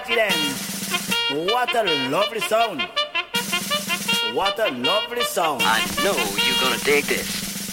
Alrighty then. What a lovely sound. What a lovely sound. I know you're gonna dig this.